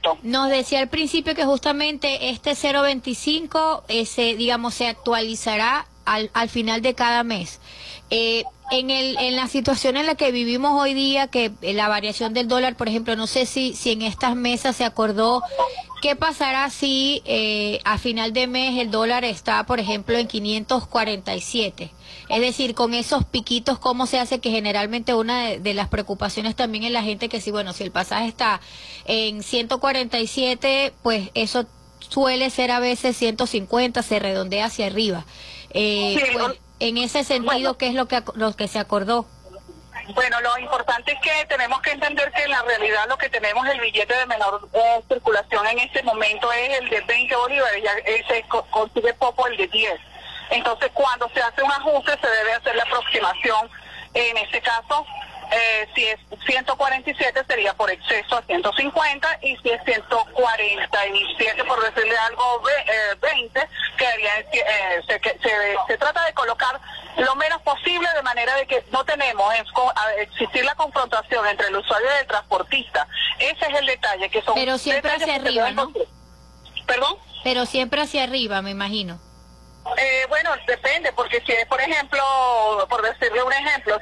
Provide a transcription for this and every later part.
correcto. Nos decía al principio que justamente este 0.25 se actualizará al final de cada mes. En la situación en la que vivimos hoy día, que la variación del dólar, por ejemplo, no sé si en estas mesas se acordó qué pasará si a final de mes el dólar está, por ejemplo, en 547. Es decir, con esos piquitos, ¿cómo se hace? Que generalmente una de las preocupaciones también en la gente que si, bueno, si el pasaje está en 147, pues eso suele ser a veces 150, se redondea hacia arriba. Pues, en ese sentido, ¿qué es lo que se acordó? Bueno, lo importante es que tenemos que entender que en la realidad lo que tenemos, el billete de menor circulación en este momento es el de 20 bolívares, ya se consigue poco el de 10. Entonces, cuando se hace un ajuste, se debe hacer la aproximación. En este caso, si es 147 sería por exceso a 150, y si es 147, por decirle algo, 20, quedaría se trata de colocar lo menos posible, de manera de que no tenemos existir la confrontación entre el usuario y el transportista. Ese es el detalle, que son... Pero siempre hacia arriba, ¿no? ¿Perdón? Pero siempre hacia arriba, me imagino. Bueno, depende, porque si es, por ejemplo, por decirle un ejemplo,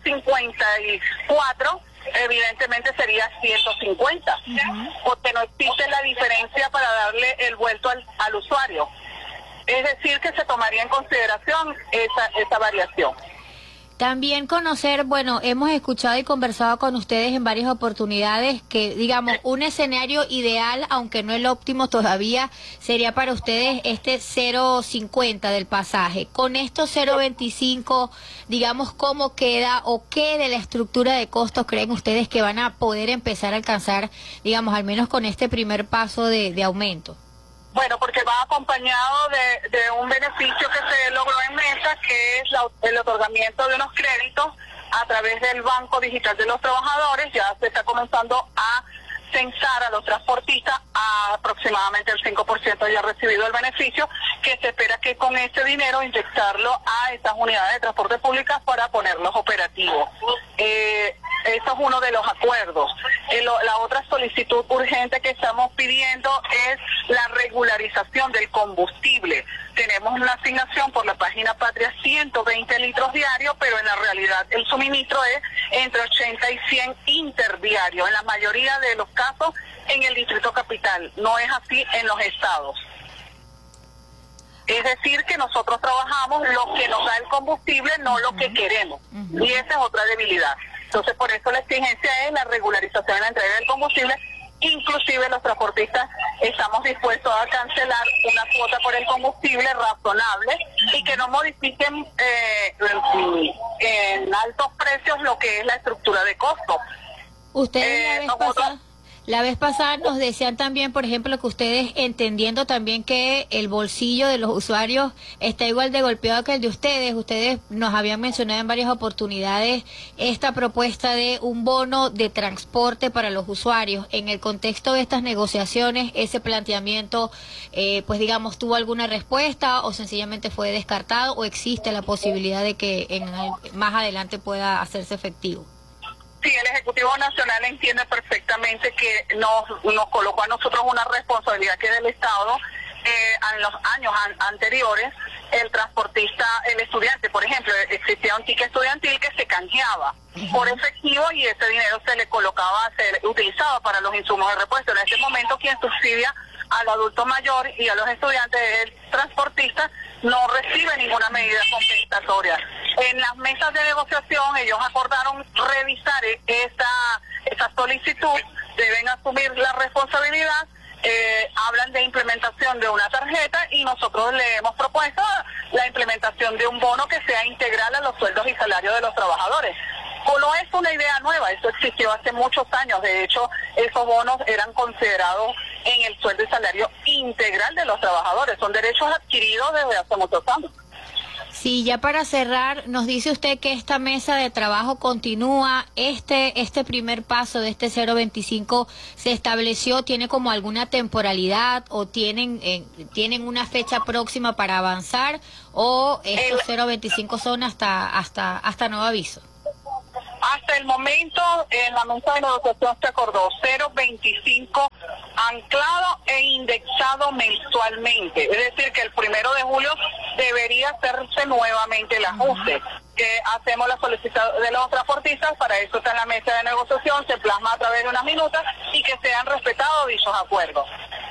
154, evidentemente sería 150, porque no existe la diferencia para darle el vuelto al usuario. Es decir, que se tomaría en consideración esa variación. También conocer, bueno, hemos escuchado y conversado con ustedes en varias oportunidades que, digamos, un escenario ideal, aunque no el óptimo todavía, sería para ustedes este 0.50 del pasaje. Con estos 0.25, digamos, ¿cómo queda o qué de la estructura de costos creen ustedes que van a poder empezar a alcanzar, digamos, al menos con este primer paso de aumento? Bueno, porque va acompañado de un beneficio que se logró en mesa, que es el otorgamiento de unos créditos a través del Banco Digital de los Trabajadores. Ya se está comenzando a censar a los transportistas, aproximadamente el 5% ya ha recibido el beneficio, que se espera que con ese dinero inyectarlo a estas unidades de transporte públicas para ponerlos operativos. Eso es uno de los acuerdos. La otra solicitud urgente que estamos pidiendo es la regularización del combustible. Tenemos una asignación por la página Patria 120 litros diarios, pero en la realidad el suministro es entre 80 y 100 interdiarios. En la mayoría de los casos en el Distrito Capital, no es así en los estados. Es decir, que nosotros trabajamos lo que nos da el combustible, no lo que queremos. Y esa es otra debilidad. Entonces, por eso la exigencia es la regularización de la entrega del combustible. Inclusive los transportistas estamos dispuestos a cancelar una cuota por el combustible razonable y que no modifiquen en altos precios lo que es la estructura de costo. Ustedes la vez pasada nos decían también, por ejemplo, que ustedes, entendiendo también que el bolsillo de los usuarios está igual de golpeado que el de ustedes nos habían mencionado en varias oportunidades esta propuesta de un bono de transporte para los usuarios. En el contexto de estas negociaciones, ese planteamiento, pues digamos, ¿tuvo alguna respuesta o sencillamente fue descartado, o existe la posibilidad de que más adelante pueda hacerse efectivo? Sí, el Ejecutivo Nacional entiende perfectamente que nos colocó a nosotros una responsabilidad que del Estado. En los años anteriores, el transportista, el estudiante, por ejemplo, existía un ticket estudiantil que se canjeaba por efectivo y ese dinero se le colocaba, se utilizaba para los insumos de repuesto. En este momento, quien subsidia al adulto mayor y a los estudiantes, el transportista, no recibe ninguna medida compensatoria. En las mesas de negociación ellos acordaron revisar esa solicitud, deben asumir la responsabilidad, hablan de implementación de una tarjeta y nosotros le hemos propuesto la implementación de un bono que sea integral a los sueldos y salarios de los trabajadores. No es una idea nueva, eso existió hace muchos años. De hecho, esos bonos eran considerados en el sueldo y salario integral de los trabajadores, son derechos adquiridos desde hace muchos años. Sí, ya para cerrar, nos dice usted que esta mesa de trabajo continúa, este primer paso de este 0.25 se estableció, ¿tiene como alguna temporalidad o tienen una fecha próxima para avanzar, o estos 0.25 son hasta nuevo aviso? Hasta el momento, en la mesa de negociación se acordó 0.25 anclado e indexado mensualmente. Es decir, que el 1 de julio debería hacerse nuevamente el ajuste. Que hacemos la solicitud de los transportistas, para eso está en la mesa de negociación, se plasma a través de unas minutas y que sean respetados dichos acuerdos.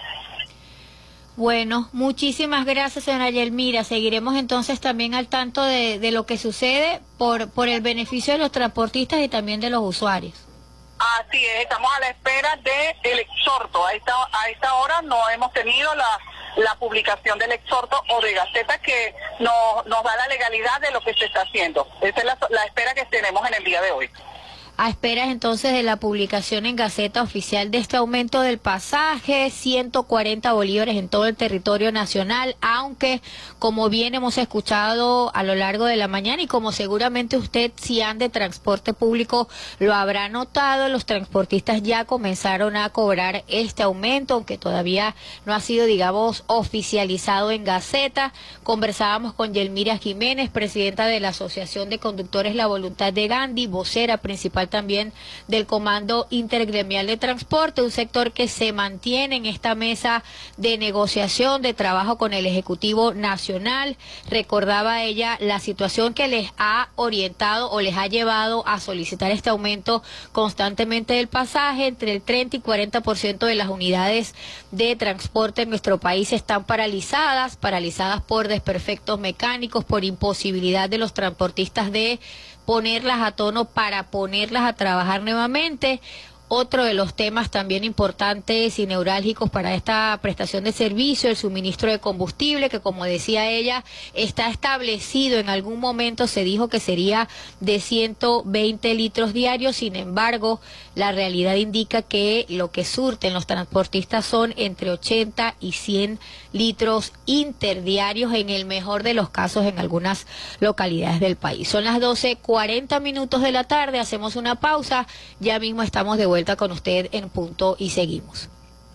Bueno, muchísimas gracias, señora Yelmira. Seguiremos entonces también al tanto de lo que sucede por el beneficio de los transportistas y también de los usuarios. Así es, estamos a la espera del exhorto. A esta hora no hemos tenido la publicación del exhorto o de Gaceta que nos da la legalidad de lo que se está haciendo. Esa es la espera que tenemos en el día de hoy. A esperas entonces de la publicación en Gaceta Oficial de este aumento del pasaje, 140 bolívares en todo el territorio nacional, aunque como bien hemos escuchado a lo largo de la mañana y como seguramente usted si anda de transporte público lo habrá notado, los transportistas ya comenzaron a cobrar este aumento, aunque todavía no ha sido, digamos, oficializado en Gaceta. Conversábamos con Yelmira Jiménez, presidenta de la Asociación de Conductores La Voluntad de Gandhi, vocera principal también del Comando Intergremial de Transporte, un sector que se mantiene en esta mesa de negociación, de trabajo con el Ejecutivo Nacional. Recordaba ella la situación que les ha orientado o les ha llevado a solicitar este aumento constantemente del pasaje. Entre el 30 y 40% de las unidades de transporte en nuestro país están paralizadas por desperfectos mecánicos, por imposibilidad de los transportistas de ponerlas a tono para ponerlas a trabajar nuevamente. Otro de los temas también importantes y neurálgicos para esta prestación de servicio, el suministro de combustible, que como decía ella, está establecido, en algún momento se dijo que sería de 120 litros diarios, sin embargo, la realidad indica que lo que surten los transportistas son entre 80 y 100 litros interdiarios, en el mejor de los casos en algunas localidades del país. Son las 12:40 de la tarde, hacemos una pausa, ya mismo estamos de vuelta con usted en Punto y Seguimos.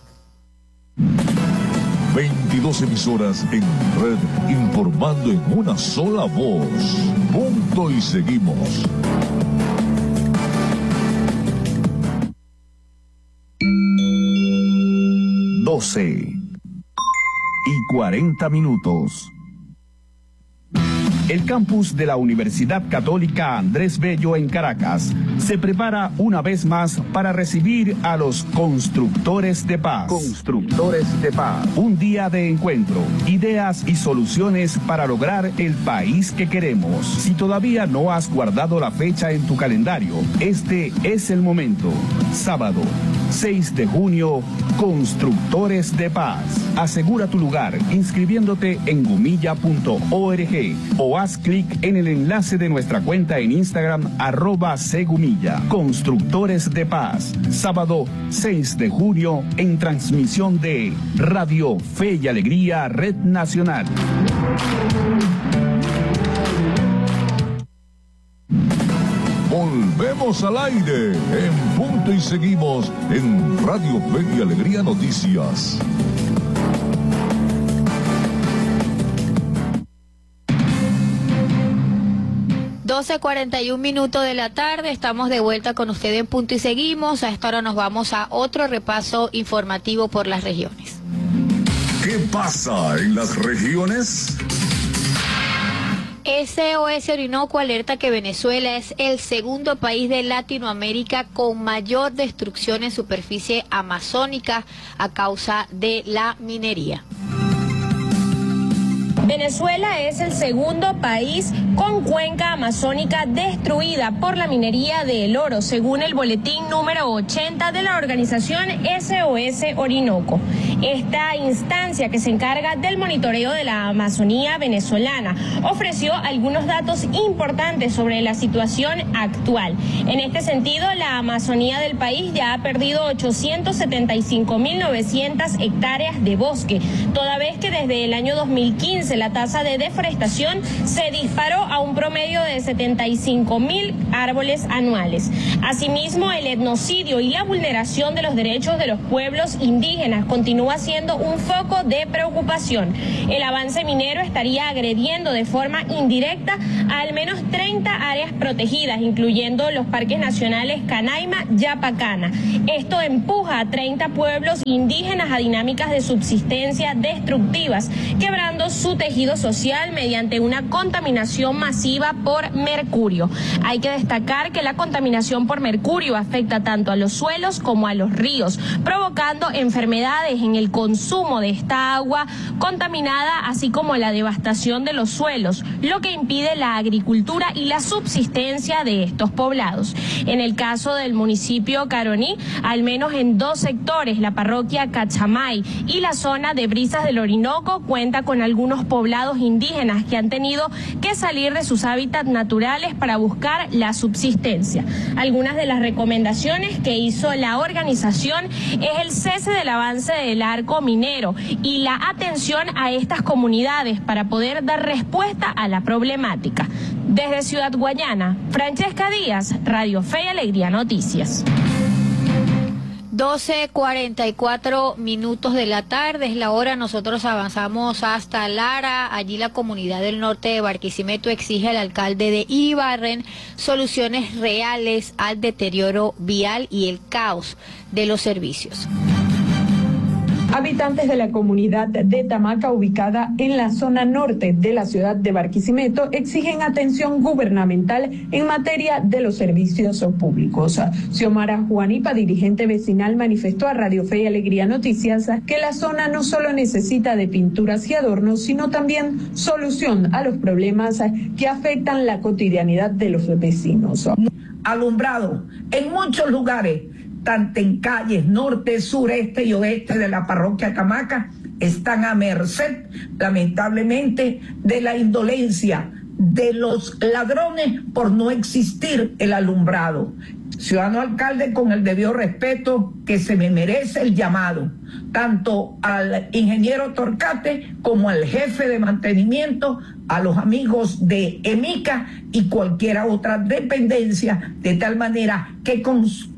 22 emisoras en red, informando en una sola voz. Punto y Seguimos. y 40 minutos. El campus de la Universidad Católica Andrés Bello en Caracas se prepara una vez más para recibir a los constructores de paz. Constructores de paz. Un día de encuentro, ideas y soluciones para lograr el país que queremos. Si todavía no has guardado la fecha en tu calendario, este es el momento. Sábado 6 de junio, Constructores de Paz. Asegura tu lugar inscribiéndote en gumilla.org o haz clic en el enlace de nuestra cuenta en Instagram @cgumilla. Constructores de Paz. Sábado 6 de junio en transmisión de Radio Fe y Alegría Red Nacional. Volvemos al aire en Punto y Seguimos en Radio Fe y Alegría Noticias. (12:41 de la tarde, estamos de vuelta con usted en Punto y Seguimos. A esta hora nos vamos a otro repaso informativo por las regiones. ¿Qué pasa en las regiones? SOS Orinoco alerta que Venezuela es el segundo país de Latinoamérica con mayor destrucción en superficie amazónica a causa de la minería. Venezuela es el segundo país con cuenca amazónica destruida por la minería del oro, según el boletín número 80 de la organización SOS Orinoco. Esta instancia, que se encarga del monitoreo de la Amazonía venezolana, ofreció algunos datos importantes sobre la situación actual. En este sentido, la Amazonía del país ya ha perdido 875.900 hectáreas de bosque, toda vez que desde el año 2015 2015 la tasa de deforestación se disparó a un promedio de 75.000 árboles anuales. Asimismo, el etnocidio y la vulneración de los derechos de los pueblos indígenas continúa siendo un foco de preocupación. El avance minero estaría agrediendo de forma indirecta a al menos 30 áreas protegidas, incluyendo los parques nacionales Canaima y Yapacana. Esto empuja a 30 pueblos indígenas a dinámicas de subsistencia destructivas, quebrando su tejido social mediante una contaminación masiva por mercurio. Hay que destacar que la contaminación por mercurio afecta tanto a los suelos como a los ríos, provocando enfermedades en el consumo de esta agua contaminada, así como la devastación de los suelos, lo que impide la agricultura y la subsistencia de estos poblados. En el caso del municipio Caroní, al menos en 2 sectores, la parroquia Cachamay y la zona de Brisas del Orinoco, cuenta con algunos poblados indígenas que han tenido que salir de sus hábitats naturales para buscar la subsistencia. Algunas de las recomendaciones que hizo la organización es el cese del avance del arco minero y la atención a estas comunidades para poder dar respuesta a la problemática. Desde Ciudad Guayana, Francesca Díaz, Radio Fe y Alegría Noticias. 12:44 de la tarde es la hora. Nosotros avanzamos hasta Lara. Allí la comunidad del norte de Barquisimeto exige al alcalde de Ibarren soluciones reales al deterioro vial y el caos de los servicios. Habitantes de la comunidad de Tamaca, ubicada en la zona norte de la ciudad de Barquisimeto, exigen atención gubernamental en materia de los servicios públicos. Xiomara Juanipa, dirigente vecinal, manifestó a Radio Fe y Alegría Noticias que la zona no solo necesita de pinturas y adornos, sino también solución a los problemas que afectan la cotidianidad de los vecinos. Alumbrado en muchos lugares, tanto en calles norte, sureste y oeste de la parroquia Tamaca, están a merced, lamentablemente, de la indolencia de los ladrones por no existir el alumbrado. Ciudadano alcalde, con el debido respeto que se me merece el llamado, tanto al ingeniero Torcate como al jefe de mantenimiento, a los amigos de EMICA y cualquier otra dependencia, de tal manera que contribuyan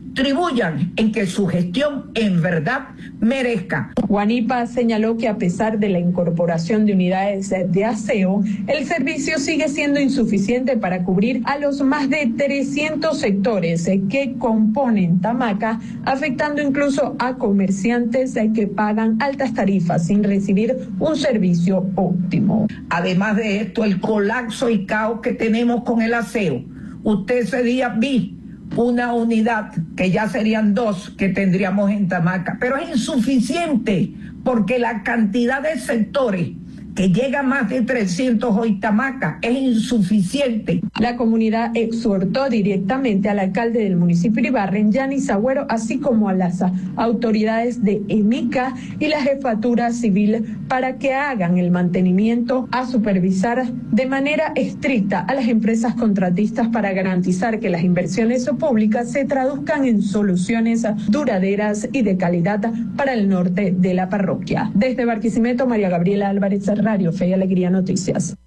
en que su gestión en verdad merezca. Juanipa señaló que a pesar de la incorporación de unidades de aseo, el servicio sigue siendo insuficiente para cubrir a los más de 300 sectores que componen Tamaca, afectando incluso a comerciantes que pagan altas tarifas sin recibir un servicio óptimo. Además de esto, el colapso y caos que tenemos con el aseo. Usted ese día vi una unidad, que ya serían 2 que tendríamos en Tamaca, pero es insuficiente porque la cantidad de sectores que llega a más de 300 hoy Tamaca es insuficiente. La comunidad exhortó directamente al alcalde del municipio de Ibarren, Yanis Agüero, así como a las autoridades de EMICA y la jefatura civil para que hagan el mantenimiento, a supervisar de manera estricta a las empresas contratistas para garantizar que las inversiones públicas se traduzcan en soluciones duraderas y de calidad para el norte de la parroquia. Desde Barquisimeto, María Gabriela Álvarez, Radio Fe y Alegría Noticias.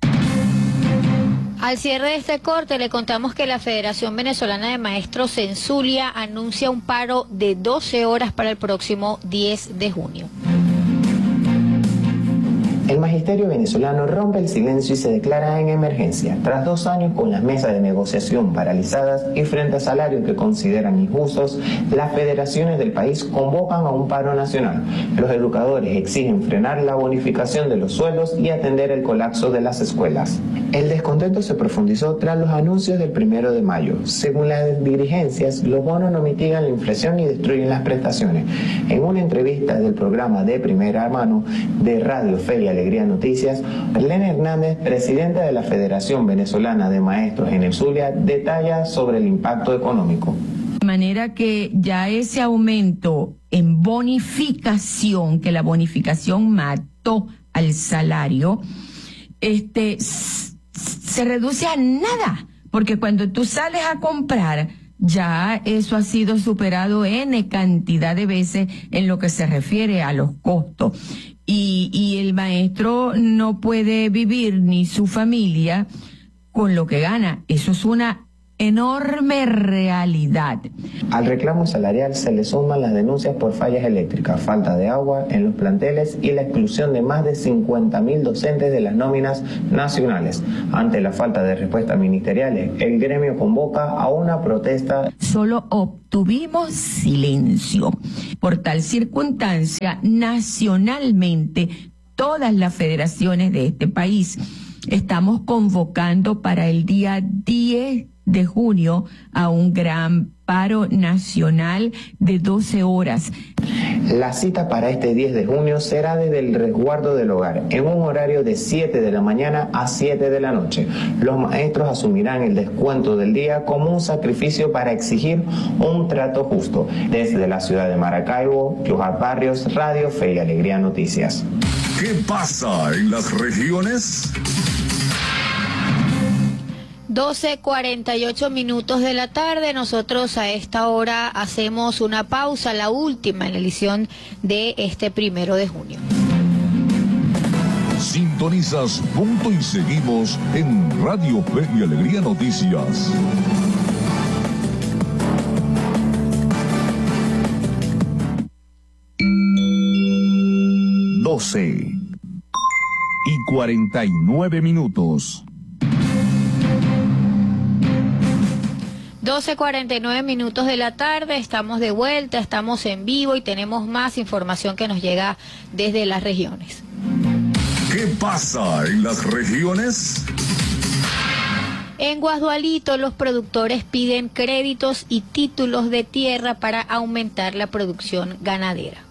Al cierre de este corte le contamos que la Federación Venezolana de Maestros en Zulia anuncia un paro de 12 horas para el próximo 10 de junio. El magisterio venezolano rompe el silencio y se declara en emergencia. Tras 2 años con las mesas de negociación paralizadas y frente a salarios que consideran injustos, las federaciones del país convocan a un paro nacional. Los educadores exigen frenar la bonificación de los sueldos y atender el colapso de las escuelas. El descontento se profundizó tras los anuncios del 1 de mayo. Según las dirigencias, los bonos no mitigan la inflación y destruyen las prestaciones. En una entrevista del programa de primera mano de Radio Fe y Alegría Noticias, Marlene Hernández, presidenta de la Federación Venezolana de Maestros en el Zulia, detalla sobre el impacto económico. De manera que ya ese aumento en bonificación, que la bonificación mató al salario, se reduce a nada, porque cuando tú sales a comprar Ya eso ha sido superado N cantidad de veces en lo que se refiere a los costos. Y el maestro no puede vivir ni su familia con lo que gana. Eso es una enorme realidad. Al reclamo salarial se le suman las denuncias por fallas eléctricas, falta de agua en los planteles y la exclusión de más de 50.000 docentes de las nóminas nacionales. Ante la falta de respuestas ministeriales, el gremio convoca a una protesta. Solo obtuvimos silencio. Por tal circunstancia, nacionalmente, todas las federaciones de este país estamos convocando para el día 10 de junio a un gran paro nacional de 12 horas. La cita para este 10 de junio será desde el resguardo del hogar, en un horario de 7 de la mañana a 7 de la noche. Los maestros asumirán el descuento del día como un sacrificio para exigir un trato justo. Desde la ciudad de Maracaibo, Johan Barrios, Radio Fe y Alegría Noticias. ¿Qué pasa en las regiones? 12:48 minutos de la tarde. Nosotros a esta hora hacemos una pausa, la última en la edición de este 1 de junio. Sintonizas Punto y Seguimos en Radio Fe y Alegría Noticias. Y 49 minutos. 12:49 minutos de la tarde, estamos de vuelta, estamos en vivo y tenemos más información que nos llega desde las regiones. ¿Qué pasa en las regiones? En Guasdualito, los productores piden créditos y títulos de tierra para aumentar la producción ganadera.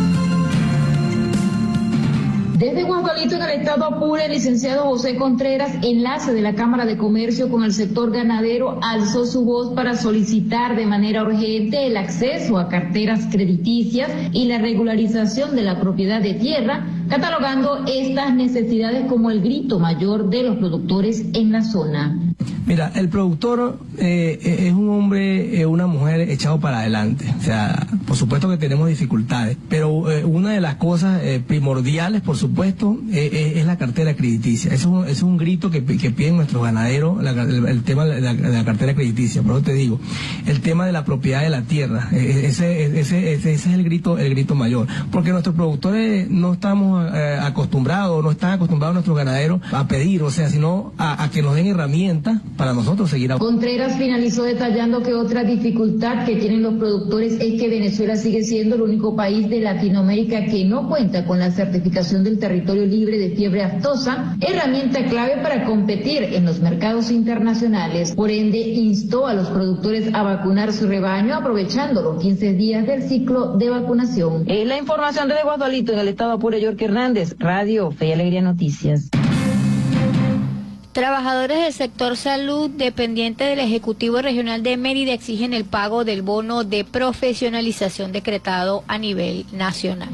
Desde Guasdualito, en el estado Apure, el licenciado José Contreras, enlace de la Cámara de Comercio con el sector ganadero, alzó su voz para solicitar de manera urgente el acceso a carteras crediticias y la regularización de la propiedad de tierra, catalogando estas necesidades como el grito mayor de los productores en la zona. Mira, el productor es un hombre, una mujer echado para adelante. O sea, por supuesto que tenemos dificultades, pero una de las cosas primordiales, por supuesto, es la cartera crediticia. Eso es un grito que piden nuestros ganaderos, el tema de la cartera crediticia. Por eso te digo, el tema de la propiedad de la tierra, ese es el grito mayor. Porque nuestros productores no estamos acostumbrados, no están acostumbrados nuestros ganaderos a pedir, o sea, sino a que nos den herramientas para nosotros seguir. Contreras finalizó detallando que otra dificultad que tienen los productores es que Venezuela sigue siendo el único país de Latinoamérica que no cuenta con la certificación del territorio libre de fiebre aftosa, herramienta clave para competir en los mercados internacionales. Por ende, instó a los productores a vacunar su rebaño aprovechando los 15 días del ciclo de vacunación. Es la información desde Guasdualito, en el estado Apure, York Hernández, Radio Fe y Alegría Noticias. Trabajadores del sector salud dependiente del Ejecutivo Regional de Mérida exigen el pago del bono de profesionalización decretado a nivel nacional.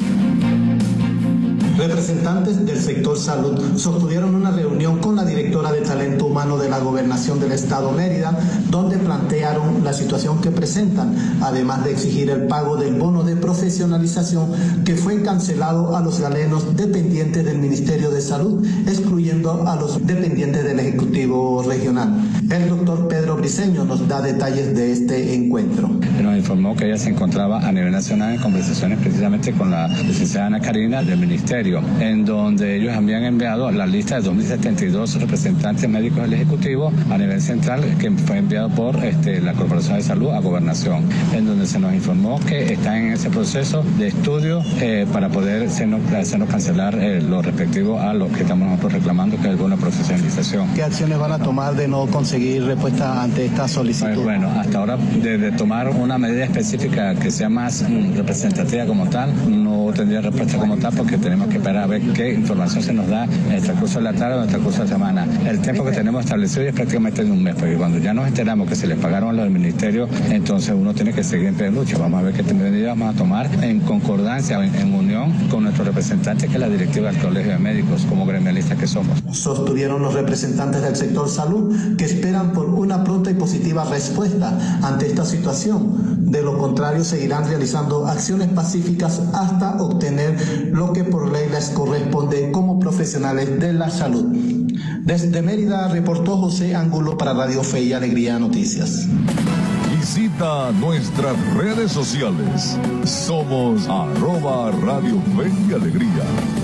Representantes del sector salud sostuvieron una reunión con la directora de Talento Humano de la Gobernación del Estado Mérida, donde plantearon la situación que presentan, además de exigir el pago del bono de profesionalización que fue cancelado a los galenos dependientes del Ministerio de Salud, excluyendo a los dependientes del Ejecutivo Regional. El doctor Pedro Briceño nos da detalles de este encuentro. Nos informó que ella se encontraba a nivel nacional en conversaciones precisamente con la licenciada Ana Karina del Ministerio, en donde ellos habían enviado la lista de 2072 representantes médicos del Ejecutivo a nivel central, que fue enviado por la Corporación de Salud a Gobernación, en donde se nos informó que están en ese proceso de estudio para poder hacernos cancelar lo respectivo a lo que estamos nosotros reclamando, que es alguna profesionalización. ¿Qué acciones van a tomar de no conseguir respuesta ante esta solicitud? Pues bueno, hasta ahora de tomar una medida específica que sea más representativa como tal, no tendría respuesta como tal, porque tenemos que que esperar a ver qué información se nos da en el transcurso de la tarde o en el transcurso de la semana. El tiempo que tenemos establecido es prácticamente de un mes, porque cuando ya nos enteramos que se les pagaron a los del ministerio, entonces uno tiene que seguir en pie de lucha. Vamos a ver qué medidas vamos a tomar en concordancia, en unión con nuestros representantes, que es la directiva del Colegio de Médicos, como gremialistas que somos. Sostuvieron los representantes del sector salud que esperan por una pronta y positiva respuesta ante esta situación. De lo contrario, seguirán realizando acciones pacíficas hasta obtener lo que por ley les corresponde como profesionales de la salud. Desde Mérida reportó José Angulo para Radio Fe y Alegría Noticias. Visita nuestras redes sociales. Somos @Radio Fe y Alegría.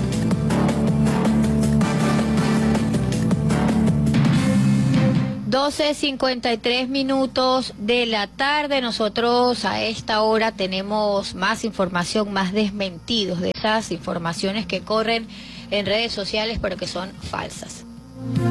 (12:53 de la tarde). Nosotros a esta hora tenemos más información, más desmentidos de esas informaciones que corren en redes sociales pero que son falsas.